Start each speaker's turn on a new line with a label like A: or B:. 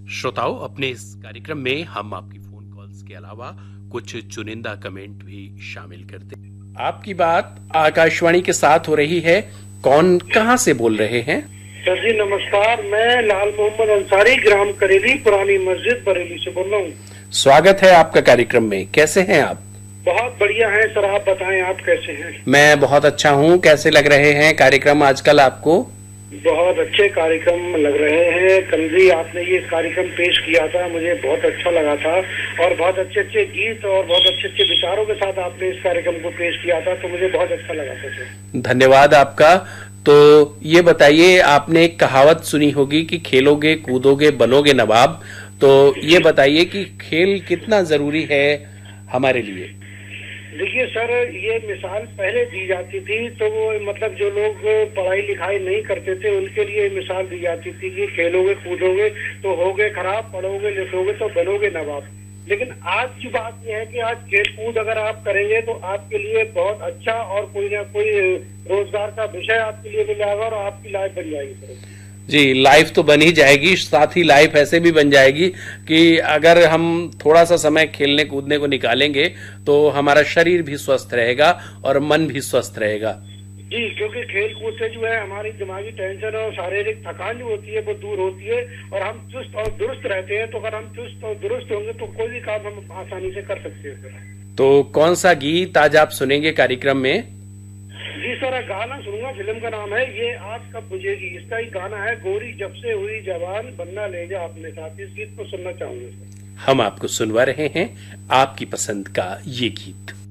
A: श्रोताओं, अपने इस कार्यक्रम में हम आपकी फोन कॉल्स के अलावा कुछ चुनिंदा कमेंट भी शामिल करते हैं। आपकी बात आकाशवाणी के साथ हो रही है। कौन कहां से बोल रहे हैं?
B: सर जी नमस्कार, मैं लाल मोहम्मद अंसारी, ग्राम करेली, पुरानी मस्जिद, बरेली से बोल रहा हूँ।
A: स्वागत है आपका कार्यक्रम में। कैसे हैं आप?
B: बहुत बढ़िया हैं सर, आप बताएं आप कैसे हैं?
A: मैं बहुत अच्छा हूँ। कैसे लग रहे हैं कार्यक्रम आजकल आपको?
B: बहुत अच्छे कार्यक्रम लग रहे हैं। कल भी आपने ये कार्यक्रम पेश किया था, मुझे बहुत अच्छा लगा था और बहुत अच्छे अच्छे गीत और बहुत अच्छे अच्छे विचारों के साथ आपने इस कार्यक्रम को पेश किया था, तो मुझे बहुत अच्छा लगा था सर।
A: धन्यवाद आपका। तो ये बताइए, आपने एक कहावत सुनी होगी कि खेलोगे कूदोगे बनोगे नवाब। तो ये बताइए कि खेल कितना जरूरी है हमारे लिए?
B: देखिए सर, ये मिसाल पहले दी जाती थी तो वो मतलब जो लोग पढ़ाई लिखाई नहीं करते थे उनके लिए मिसाल दी जाती थी कि खेलोगे कूदोगे तो होगे खराब, पढ़ोगे लिखोगे तो बनोगे नवाब। लेकिन आज की बात यह है कि आज खेल कूद अगर आप करेंगे तो आपके लिए बहुत अच्छा और कोई ना कोई रोजगार का विषय आपके लिए मिल जाएगा और आपकी लाइफ बन जाएगी सर।
A: जी, लाइफ तो बन ही जाएगी, साथ ही लाइफ ऐसे भी बन जाएगी कि अगर हम थोड़ा सा समय खेलने कूदने को निकालेंगे तो हमारा शरीर भी स्वस्थ रहेगा और मन भी स्वस्थ रहेगा।
B: जी, क्योंकि खेल कूद से जो है हमारी दिमागी टेंशन और शारीरिक थकान जो होती है वो दूर होती है और हम चुस्त और दुरुस्त रहते हैं। तो अगर हम चुस्त और दुरुस्त होंगे तो कोई भी काम हम आसानी से कर सकते हैं।
A: तो कौन सा गीत आज आप सुनेंगे कार्यक्रम में?
B: जी सर, गाना सुनूंगा, फिल्म का नाम है ये आग कब बुझेगी। इसका ही गाना है गोरी जब से हुई जवान बनना ले जा अपने साथ। इस गीत को सुनना चाहूंगा।
A: हम आपको सुनवा रहे हैं आपकी पसंद का ये गीत।